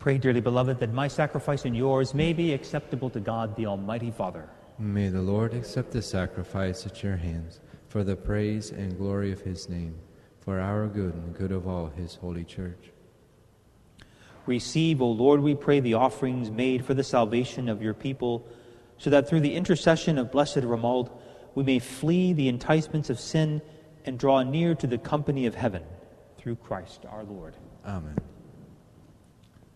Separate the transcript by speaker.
Speaker 1: Pray, dearly beloved, that my sacrifice and yours may be acceptable to God, the Almighty Father.
Speaker 2: May the Lord accept the sacrifice at your hands for the praise and glory of his name, for our good and the good of all his holy church.
Speaker 1: Receive, O Lord, we pray, the offerings made for the salvation of your people, so that through the intercession of Blessed Romuald, we may flee the enticements of sin and draw near to the company of heaven. Through Christ our Lord.
Speaker 2: Amen.